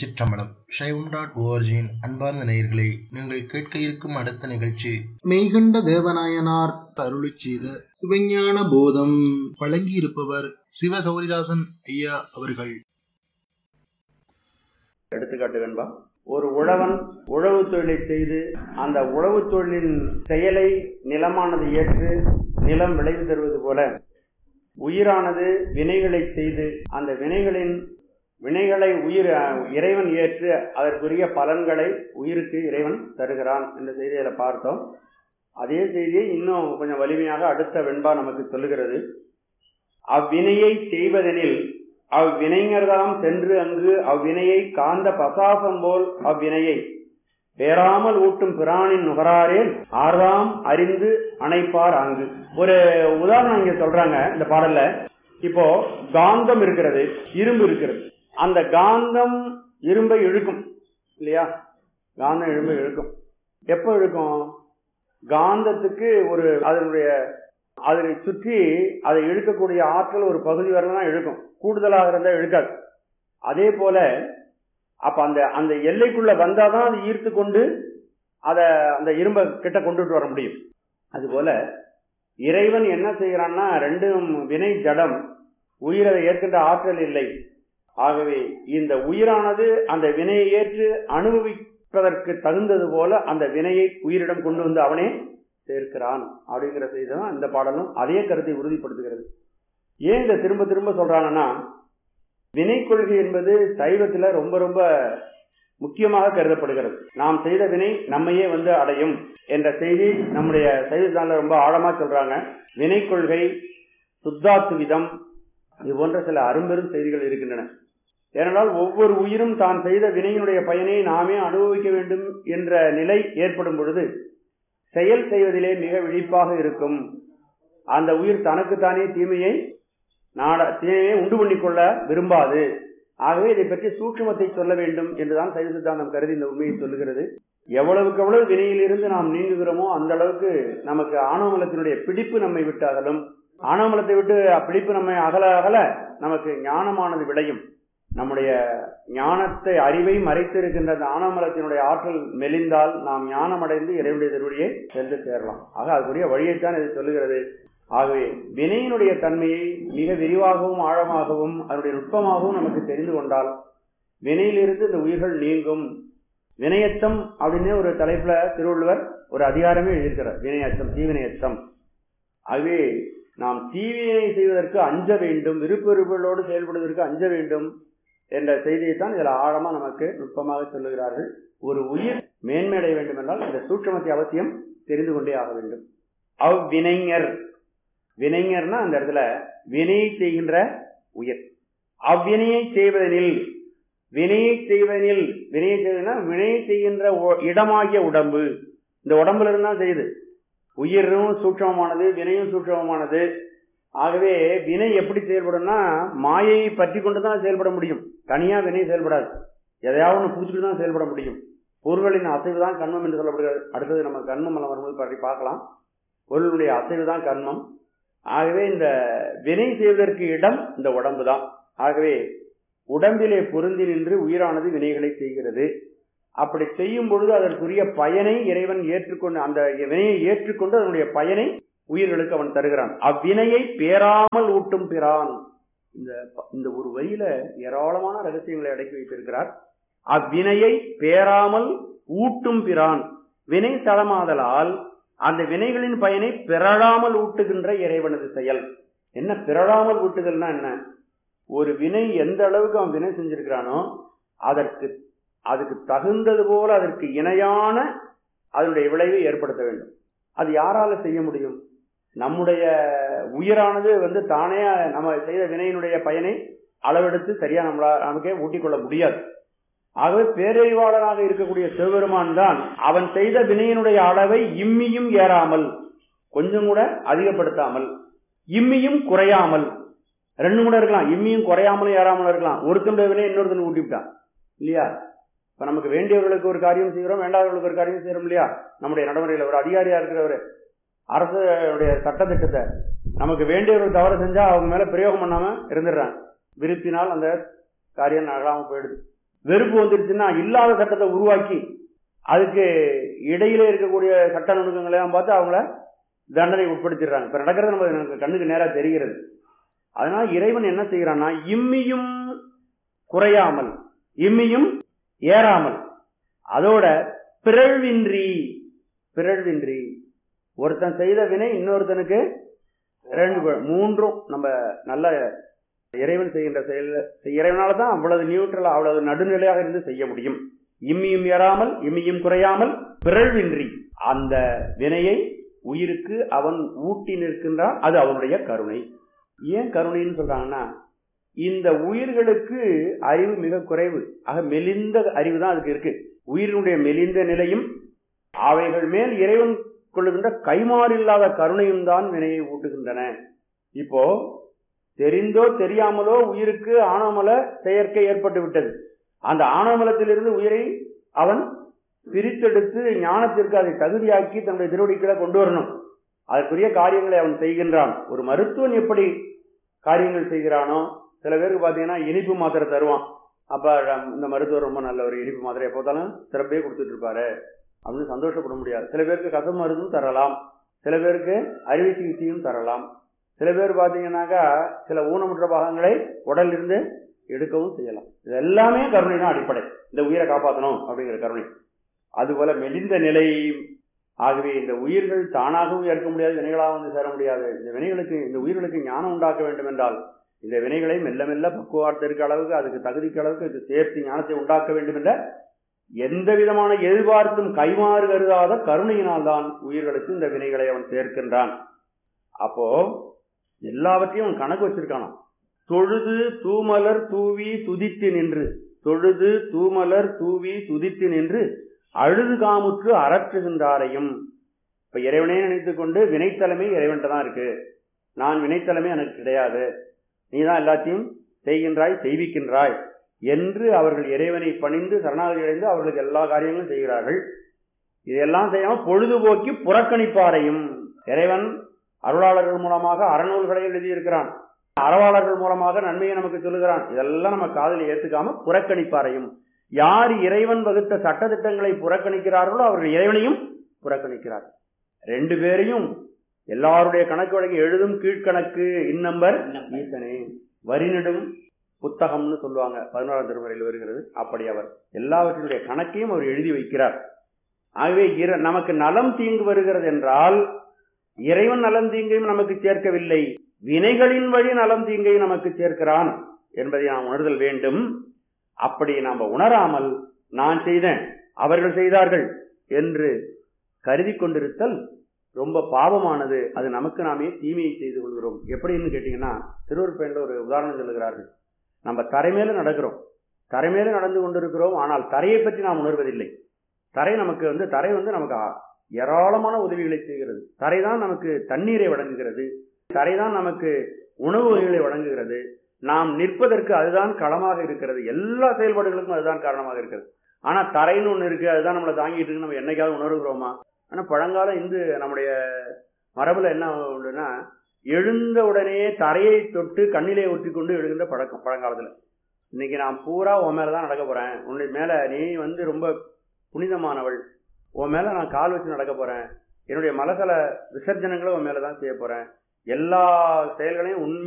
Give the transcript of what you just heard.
திருச்சிற்றம்பலம். சைவம்.org-இன் அன்பார்ந்த நேயர்களே, நீங்கள் கேட்க இருக்கும் அடுத்த நிகழ்ச்சி மெய்கண்ட தேவநாயனார் அருளிச் செய்த சிவஞான போதம். வழங்கியிருப்பவர் சிவ சௌரிதாசன் ஐயா அவர்கள். எடுத்துக்காட்டு வேண்பா. ஒரு உழவன் உழவு தொழிலை செய்து அந்த உழவு தொழிலின் செயலை நிலமானது ஏற்று நிலம் விளைவு தருவது போல உயிரானது வினைகளை செய்து அந்த வினைகளை இறைவன் ஏற்று அதற்குரிய பலன்களை உயிருக்கு இறைவன் தருகிறான் என்ற செய்தியில பார்த்தோம். அதே செய்தியை இன்னும் கொஞ்சம் வலிமையாக அடுத்த வெண்பா நமக்கு சொல்லுகிறது. அவ்வினையை செய்வதெனில் அவ்வினைஞர்தாம் சென்று அங்கு அவ்வினையை காந்த பசாசம் போல் அவ்வினையை பேராமல் ஊட்டும் பிரானின் நுகராரேல் ஆர்தாம் அறிந்து அணைப்பார் அங்கு. ஒரு உதாரணம் இங்க சொல்றாங்க இந்த பாடல்ல. இப்போ காந்தம் இருக்கிறது, இரும்பு இருக்கிறது. அந்த காந்தம் இரும்பை இழுக்கும் இல்லையா? காந்தம் இரும்பை இழுக்கும். எப்ப இழுக்கும்? காந்தத்துக்கு ஒரு அதை சுற்றி அதை இழுக்கக்கூடிய ஆற்றல் ஒரு பகுதி வரலாம் தான் இழுக்கும், கூடுதலாக இருந்தால் இழுக்காது. அதே போல அப்ப அந்த எல்லைக்குள்ள வந்தாதான் அது ஈர்த்து கொண்டு அந்த இரும்பை கிட்ட கொண்டுட்டு வர முடியும். அதுபோல இறைவன் என்ன செய்கிறான்னா, ரெண்டும் வினை ஜடம், உயிரை ஏற்கின்ற ஆற்றல் இல்லை. ஆகவே இந்த உயிரானது அந்த வினையை ஏற்று அனுபவிப்பதற்கு தகுந்தது போல அந்த வினையை உயிரிடம் கொண்டு வந்து அவனே சேர்க்கிறான் அப்படிங்கிற செய்தி தான் இந்த பாடலும் அதே கருத்தை உறுதிப்படுத்துகிறது. ஏன் இதை திரும்ப திரும்ப சொல்றாங்கன்னா, வினை கொள்கை என்பது சைவத்துல ரொம்ப ரொம்ப முக்கியமாக கருதப்படுகிறது. நாம் செய்த வினை நம்மையே வந்து அடையும் என்ற செய்தி நம்முடைய சைவத்தால ரொம்ப ஆழமா சொல்றாங்க. வினை கொள்கை, சுத்தாத்துவிதம், இது போன்ற சில அரும்பெரும் செய்திகள் இருக்கின்றன. ஏனென்றால் ஒவ்வொரு உயிரும் தான் செய்த வினையினுடைய பயனை நாமே அனுபவிக்க வேண்டும் என்ற நிலை ஏற்படும் பொழுது செயல் செய்வதிலே மிக விழிப்பாக இருக்கும். அந்த உயிர் தனக்குத்தானே தீமையை உண்டு பண்ணிக்கொள்ள விரும்பாது. ஆகவே இதை பற்றி சூட்சுமத்தை சொல்ல வேண்டும் என்றுதான் சைவ சித்தாந்தம் கருதி இந்த உண்மையை சொல்லுகிறது. எவ்வளவுக்கு எவ்வளவு வினையிலிருந்து நாம் நீங்குகிறோமோ அந்த அளவுக்கு நமக்கு ஆணவமலத்தினுடைய பிடிப்பு நம்மை விட்டு அகலும். ஆணவமலத்தை விட்டு பிடிப்பு நம்மை அகல அகல நமக்கு ஞானமானது விளையும். நம்முடைய ஞானத்தை அறிவை மறைத்திருக்கின்ற அந்த ஆணவமலத்தினுடைய ஆற்றல் மெலிந்தால் நாம் ஞானம் அடைந்து இறைவனுடைய திருவடியை சென்று சேரலாம். ஆக அதுக்குரிய வழியைத்தான் இது சொல்லுகிறது. ஆகவே வினையினுடைய தன்மையை மிக விரிவாகவும் ஆழமாகவும் அதனுடைய நுட்பமாகவும் நமக்கு தெரிந்து கொண்டால் வினையிலிருந்து இந்த உயிர்கள் நீங்கும். வினையச்சம் அப்படின்னு ஒரு தலைப்புல திருவள்ளுவர் ஒரு அதிகாரமே எழுதியிருக்கிறார். வினையச்சம், தீவினையச்சம். ஆகவே நாம் தீவினை செய்வதற்கு அஞ்ச வேண்டும், விருப்ப வெறுப்புகளோடு செயல்படுவதற்கு அஞ்ச வேண்டும் என்ற செய்தியை தான் இதில் ஆழமா நமக்கு நுட்பமாக சொல்லுகிறார்கள். ஒரு உயிர் மேன்மையடைய வேண்டும் என்றால் இந்த சூட்சுமத்தை அவசியம் தெரிந்து கொண்டே ஆக வேண்டும். அவ்வினைஞர், வினைஞர்னா அந்த இடத்துல வினையை செய்கின்ற உயிர். அவ்வினையை செய்வதனில், வினையை செய்கின்ற இடமாகிய உடம்பு, இந்த உடம்புல இருந்தா செய்யுது. உயிரும் சூட்சமமானது, வினையும் சூட்சமமானது. ஆகவே வினை எப்படி செயல்படும்னா மாயையை பற்றி கொண்டுதான் செயல்பட முடியும். தனியா வினை செயல்படாது. எதையாவது ஒன்று புடிச்சுட்டு தான் செயல்பட முடியும். பொருள்களின் அசைவு தான் கண்மம் என்று சொல்லப்படுகிறது. அடுத்தது நம்ம கண்மம் வரும்போது பற்றி பார்க்கலாம். பொருளுடைய அசைவு தான் கண்மம். ஆகவே இந்த வினை செய்வதற்கு இடம் இந்த உடம்பு தான். ஆகவே உடம்பிலே பொருந்தி நின்று உயிரானது வினைகளை செய்கிறது. அப்படி செய்யும் பொழுது அதற்குரிய பயனை இறைவன் ஏற்றுக்கொண்டு, அந்த வினையை ஏற்றுக்கொண்டு அதனுடைய பயனை உயிர்களுக்கு அவன் தருகிறான். அவ்வினையை பேராமல் ஊட்டும் பிரான். இந்த ஒரு வரியில ஏராளமான ரகசியங்களை அடக்கி வைத்திருக்கிறார். அவ்வினையை பேராமல் ஊட்டும் பிரான். வினை தளமாதலால் அந்த வினைகளின் பயனை பிறழாமல் ஊட்டுகின்ற இறைவனது செயல். என்ன பிறழாமல் ஊட்டுதல்னா என்ன? ஒரு வினை எந்த அளவுக்கு அவன் வினை செஞ்சிருக்கிறானோ அதுக்கு தகுந்தது போல அதற்கு இணையான அதனுடைய விளைவை ஏற்படுத்த வேண்டும். அது யாரால செய்ய முடியும்? நம்முடைய உயிரானது தானே நம்ம செய்த வினையினுடைய பயனை அளவெடுத்து சரியா நமக்கே ஊட்டிக்கொள்ள முடியாது. ஆகவே பேரறிவாளனாக இருக்கக்கூடிய சிவபெருமான் தான் அவன் செய்த வினையினுடைய அளவை இம்மியும் ஏறாமல், கொஞ்சம் கூட அதிகப்படுத்தாமல், இம்மியும் குறையாமல், ரெண்டும் கூட இருக்கலாம். இம்மியும் குறையாமலும் ஏறாமலும் இருக்கலாம். ஒருத்தனுடைய வினை இன்னொருத்தன் ஊட்டிவிட்டான் இல்லையா? இப்ப நமக்கு வேண்டியவர்களுக்கு ஒரு காரியம் செய்கிறோம், வேண்டாதவர்களுக்கு ஒரு காரியம் செய்யறோம் இல்லையா? நம்முடைய நடைமுறையில் ஒரு அதிகாரியா இருக்கிறவரு அரசுடைய சட்டத்திட்டத்தை நமக்கு வேண்டியவர்கள் தவறு செஞ்சா அவங்க மேல பிரயோகம் பண்ணாம இருந்துடுறாங்க. விருப்பினால் அந்த காரியம் நகராம போயிடுது. வெறுப்பு வந்துருச்சுன்னா இல்லாத சட்டத்தை உருவாக்கி அதுக்கு இடையில இருக்கக்கூடிய சட்ட நுணுக்கங்களை எல்லாம் பார்த்து அவங்கள தண்டனை உட்படுத்திடுறாங்க. இப்ப நடக்கிறது நம்ம கண்ணுக்கு நேரா தெரிகிறது. அதனால இறைவன் என்ன செய்யறான்னா, இம்மியும் குறையாமல் இம்மியும் ஏறாமல், அதோட பிறழ்வின்றி ஒருத்தன் செய்த வினை இன்னொருத்தனுக்கு மூன்றும் நம்ம நல்ல இறைவன் செய்கின்ற செயல், இறைவனாலதான் அவ்வளவு நியூட்ரலா அவ்வளவு நடுநிலையாக இருந்து செய்ய முடியும். இம்மியும் ஏறாமல் இம்மியும் குறையாமல் பிறழ்வின்றி அந்த வினையை உயிருக்கு அவன் ஊட்டி நிற்கின்றான். அது அவனுடைய கருணை. ஏன் கருணைன்னு சொல்றாங்கன்னா, இந்த உயிர்களுக்கு அறிவு மிக குறைவு. ஆக மெலிந்த அறிவு தான் அதுக்கு இருக்கு. உயிரினுடைய மெலிந்த நிலையும் அவைகள் மேல் இறைவன் கொள்ளுகின்ற கைமாறில்லாத கருணையும் தான் வினையை ஊட்டுகின்றன. இப்போ தெரிந்தோ தெரியாமலோ உயிருக்கு ஆணவமல செயற்கை ஏற்பட்டு விட்டது. அந்த ஆணவமலத்திலிருந்து உயிரை அவன் பிரித்தெடுத்து ஞானத்திற்கு அதை தகுதியாக்கி தன்னுடைய திருவடிகளை கொண்டு வரணும். அதற்குரிய காரியங்களை அவன் செய்கின்றான். ஒரு மருத்துவன் எப்படி காரியங்கள் செய்கிறானோ, சில பேருக்கு பாத்தீங்கன்னா இனிப்பு மாத்திரை தருவான். அப்ப இந்த மருத்துவர் ரொம்ப நல்ல ஒரு இனிப்பு மாத்திரையை போத்தாலும் சிறப்பே கொடுத்துட்டு இருப்பாரு அப்படின்னு சந்தோஷப்பட முடியாது. சில பேருக்கு கச மருந்தும் தரலாம், சில பேருக்கு அறுவை சிகிச்சையும் தரலாம். சில பேர் பாத்தீங்கன்னாக்கா சில ஊனமுற்ற பாகங்களை உடல் இருந்து எடுக்கவும் செய்யலாம். இது எல்லாமே கருணை தான் அடிப்படை. இந்த உயிரை காப்பாற்றணும் அப்படிங்கிற கருணை. அதுபோல மெலிந்த நிலை. ஆகவே இந்த உயிர்கள் தானாகவும் ஏற்க முடியாது, வினைகளாக வந்து சேர முடியாது. இந்த வினைகளுக்கு, இந்த உயிர்களுக்கு ஞானம் உண்டாக்க வேண்டும் என்றால் இந்த வினைகளை மெல்ல மெல்ல பக்குவார்த்திற்கு அளவுக்கு, அதுக்கு தகுதிக்கு அளவுக்கு இது சேர்த்து ஞானத்தை உண்டாக்க வேண்டும் என்ற எந்த விதமான எதிர்பார்த்தும் கைமாறு கருதாத கருணையினால் தான் உயிர்களுக்கு இந்த வினைகளை அவன் சேர்க்கின்றான். அப்போ எல்லாவற்றையும் அவன் கணக்கு வச்சிருக்கானாம். தொழுது தூமலர் தூவி துதித்து நின்று, தொழுது தூமலர் தூவி துதித்து நின்று அழுது காமுற்று அரற்றுகின்றாரையும். இப்ப இறைவனே நினைத்துக் கொண்டு வினைத்தலைமை இறைவன்கிட்ட தான் இருக்கு, நான் வினைத்தலைமை எனக்கு கிடையாது, நீதான் எல்லாத்தையும் செய்கின்றாய் செய்விக்கின்றாய் என்று அவர்கள் இறைவனை பணிந்து சரணாகதி அடைந்து அவர்களுக்கு எல்லா காரியங்களும் செய்கிறார்கள். இதெல்லாம் செய்யாம பொழுதுபோக்கி புறக்கணிப்பாரையும். இறைவன் அருளாளர்கள் மூலமாக அறநூல்களை எழுதியிருக்கிறான், அறவாளர்கள் மூலமாக நன்மையை நமக்கு சொல்லுகிறான். இதெல்லாம் நம்ம காதலை ஏற்றுக்காம புறக்கணிப்பாரையும். யார் இறைவன் வகுத்த சட்ட திட்டங்களை புறக்கணிக்கிறார்களோ அவர்கள் இறைவனையும் புறக்கணிக்கிறார். ரெண்டு பேரையும் எல்லாருடைய கணக்கு வழங்கி எழுதும் கீழ்கணக்கு இந்நம்பர் ஈசனே வரிநெடும் புத்தகம்னு சொல்லுவாங்க, 11ஆம் திருமுறையில் வருகிறது. அப்படி அவர் எல்லாவற்றினுடைய கணக்கையும் அவர் எழுதி வைக்கிறார். ஆகவே நமக்கு நலம் தீங்கு வருகிறது என்றால் இறைவன் நலம் தீங்கையும் நமக்கு சேர்க்கவில்லை, வினைகளின் வழி நலம் தீங்கையும் நமக்கு சேர்க்கிறான் என்பதை நாம் உணர்தல் வேண்டும். அப்படி நாம் உணராமல் நான் செய்தேன் அவர்கள் செய்தார்கள் என்று கருதி கொண்டிருத்தல் ரொம்ப பாவமானது. அது நமக்கு நாமே தீமையை செய்து கொள்கிறோம். எப்படின்னு கேட்டீங்கன்னா, திருவருட்பயன்ல ஒரு உதாரணம் சொல்லுகிறார்கள். நம்ம தரைமேல நடக்கிறோம், தரைமேல நடந்து கொண்டிருக்கிறோம், ஆனால் தரையை பற்றி நாம் உணர்வதில்லை. தரை நமக்கு ஏராளமான உதவிகளை செய்கிறது. தரைதான் நமக்கு தண்ணீரை வழங்குகிறது, தரைதான் நமக்கு உணவு வகைகளை வழங்குகிறது. நாம் நிற்பதற்கு அதுதான் களமாக இருக்கிறது, எல்லா செயல்பாடுகளுக்கும் அதுதான் காரணமாக இருக்கிறது. ஆனா தரைன்னு ஒண்ணு இருக்கு, அதுதான் நம்மளை தாங்கிட்டு இருக்கு, நம்ம என்னைக்காவது உணர்கிறோமா? ஆனா பழங்காலம் நம்முடைய மரபுல என்ன உண்டுன்னா, எழுந்த உடனே தரையை தொட்டு கண்ணிலே ஒட்டி கொண்டு எழுகின்ற பழக்கம் பழங்காலத்துல. இன்னைக்கு நான் பூரா உன் மேலதான் நடக்க போறேன், உன்னை மேல நீ ரொம்ப புனிதமானவள், உன் மேல நான் கால் வச்சு நடக்க போறேன், என்னுடைய மலசல விசர்ஜனங்களை உன் மேலதான் செய்ய போறேன், எல்லா செயல்களையும்